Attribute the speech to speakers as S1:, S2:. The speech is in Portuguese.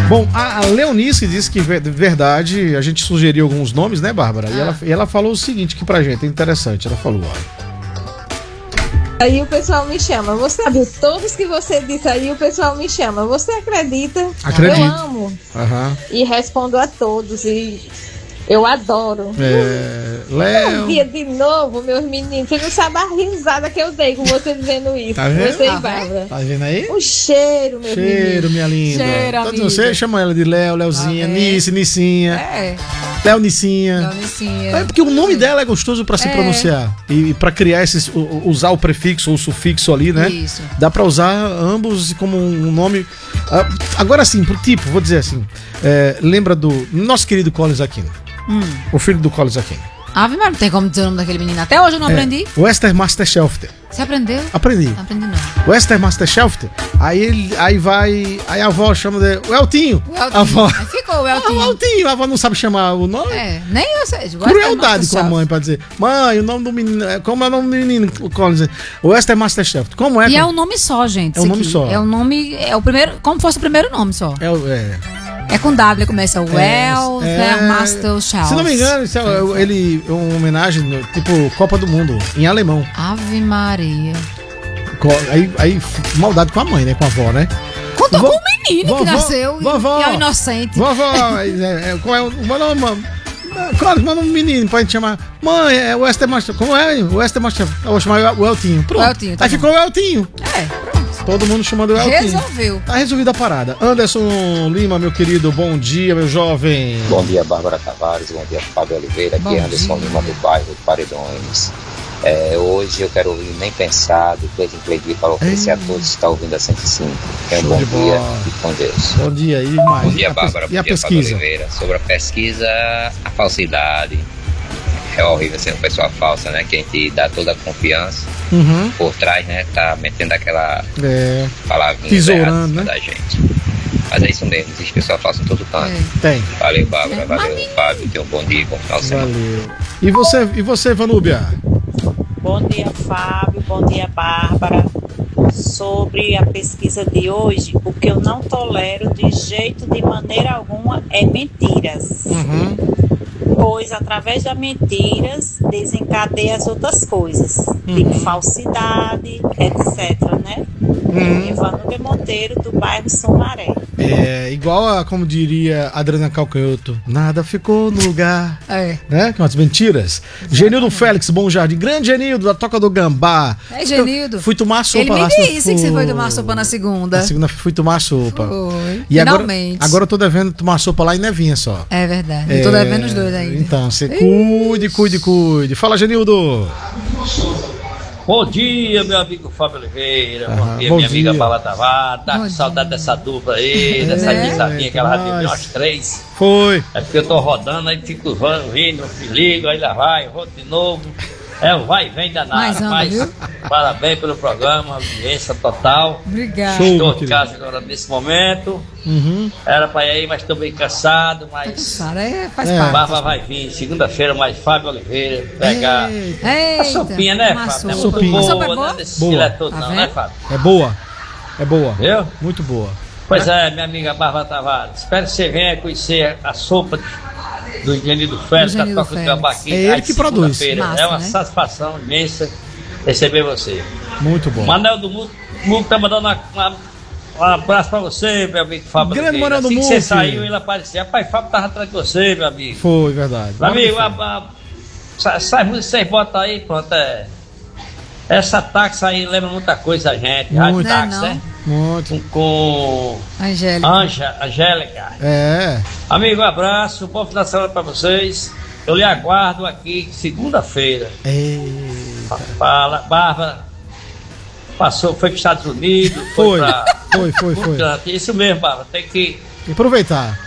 S1: Bom, a Leonice disse que, de verdade, a gente sugeriu alguns nomes, né, Bárbara? E ela falou o seguinte aqui pra gente, é interessante. Ela falou, ó.
S2: Aí o pessoal me chama, você sabe, todos que você disse aí, o pessoal me chama, você acredita?
S1: Acredito.
S2: Eu amo. E respondo a todos, e eu adoro.
S1: Léo.
S2: Um dia de novo, meus meninos, você não sabe a risada que eu dei com você dizendo isso.
S1: Tá vendo?
S2: Você e Bárbara.
S1: Tá vendo aí?
S2: O cheiro, meu
S1: Cheiro, minha linda.
S3: Cheiro,
S1: Todos você chama ela de Léo, Léozinha, Nice, Nicinha. Léo Nicinha. É porque o nome dela é gostoso pra se pronunciar. E pra criar esses. Usar o prefixo ou o sufixo ali, né?
S3: Isso.
S1: Dá pra usar ambos como um nome. Agora sim, pro tipo, vou dizer assim. Lembra do nosso querido Collins Aquino. O filho do Collins Aquino.
S3: Ave, mas não tem como dizer o nome daquele menino. Até hoje eu não aprendi.
S1: Wester Master Shelfter.
S3: Você aprendeu?
S1: Aprendi.
S3: Não aprendi não.
S1: Wester Master Shelfter. Aí a avó chama de o Eltinho. A avó.
S3: Aí ficou o Eltinho.
S1: O Eltinho. A avó não sabe chamar o nome.
S3: Nem eu sei.
S1: Crueldade com a mãe pra dizer. Mãe, o nome do menino. Como é o nome do menino? O Collins. Wester Master Shelfter. Como é?
S3: E é um nome só, gente.
S1: É um nome só.
S3: É um nome. É o primeiro. Como fosse o primeiro nome só. É com W, começa Master Shelf.
S1: Se não me engano, isso é uma homenagem, tipo Copa do Mundo, em alemão.
S3: Ave Maria.
S1: Aí maldade com a mãe, né? Com a avó, né?
S3: Contou com o menino que nasceu
S1: vovó,
S3: e é o inocente.
S1: Vovó, qual é o nome? Claro, manda um menino pra gente chamar. Mãe, é o Wester Master. Como é? O Wester Master. Eu vou chamar o Eltinho. Pronto. Aí ficou o Eltinho. Todo mundo chamando o Eltinho.
S3: Resolveu.
S1: Tá resolvida a parada. Anderson Lima, meu querido, bom dia, meu jovem.
S4: Bom dia, Bárbara Tavares. Bom dia, Fábio Oliveira. Aqui é Anderson Lima, do bairro Paredões. Hoje eu quero ouvir Nem Pensar, do Cleiton Cleide, para oferecer a todos que estão ouvindo a 105. Um bom dia e com Deus.
S1: Bom dia, e mais?
S4: Bom dia, Bárbara.
S1: E a
S4: bom dia,
S1: pesquisa?
S4: Fábio Oliveira. Sobre a pesquisa, a falsidade. É horrível ser uma pessoa falsa, né? Que a gente dá toda a confiança. Por trás, né? Tá metendo aquela palavrinha
S1: tesourando, né?
S4: Da gente. Mas é isso mesmo, existe pessoa falsa em todo canto.
S1: Tem.
S4: Valeu, Bárbara. Valeu, Fábio. Tenha um bom dia, bom final de semana.
S1: Valeu. E você, Vanúbia?
S5: Bom dia, Fábio. Bom dia, Bárbara. Sobre a pesquisa de hoje, o que eu não tolero de jeito, de maneira alguma, é mentiras. Pois através das mentiras desencadeia as outras coisas, tipo falsidade, etc, né? Vanúbia Monteiro, do bairro Sumaré.
S1: Igual como diria Adriana Calcanhoto, nada ficou no lugar. Né? Com as mentiras. Genildo Félix, Bom Jardim. Grande Genildo, da Toca do Gambá.
S3: Genildo.
S1: Fui tomar sopa
S3: lá.
S1: Ele
S3: me disse que você foi tomar sopa na segunda.
S1: Na segunda fui tomar sopa.
S3: Foi.
S1: E
S3: finalmente.
S1: Agora eu tô devendo tomar sopa lá em Nevinha só.
S3: É verdade. Eu tô devendo os dois ainda.
S1: Então, você cuide. Fala, Genildo.
S6: Bom dia, meu amigo Fábio Oliveira. Bom dia, minha amiga Bárbara Tavares. Tá com saudade dessa dupla aí, dessa risadinha que ela já teve nós três.
S1: Foi.
S6: É porque eu tô rodando, aí fico vindo, me ligo, aí lá vai, rodo de novo. Vai e vem danado. Mas parabéns pelo programa, audiência total.
S3: Obrigado.
S6: Estou em casa agora nesse momento. Era pra ir aí, mas estou bem cansado. Mas
S3: faz parte.
S6: Bárbara vai vir segunda-feira, mais Fábio Oliveira pegar a sopinha, né, Fábio?
S1: Não é muito boa,
S3: boa,
S6: né? Boa. Todo, não, né, Fábio?
S1: É boa.
S6: Viu?
S1: Muito boa.
S6: Pois minha amiga Bárbara Tavares. Espero que você venha conhecer a sopa do Genildo Félix, da Toca do Gambá aqui.
S1: É ele que produz.
S6: Massa, é uma satisfação imensa receber você.
S1: Muito bom.
S6: Manel do Muco tá mandando um abraço pra você, meu amigo Fábio.
S1: Grande Manel do
S6: Assim
S1: Muco.
S6: que você saiu, ele apareceu. Rapaz, Fábio tava atrás de você, meu amigo.
S1: Foi, verdade.
S6: Meu amigo, sai música, vocês botam aí, pronto, essa táxi aí lembra muita coisa a gente.
S1: Muito.
S6: Táxi, né?
S1: Muito.
S6: Com Angélica. Amigo, um abraço, bom final de semana pra vocês. Eu lhe aguardo aqui segunda-feira. Fala, Bárbara. Foi para os Estados Unidos.
S1: Foi.
S6: Isso mesmo, Bárbara. Tem que
S1: aproveitar.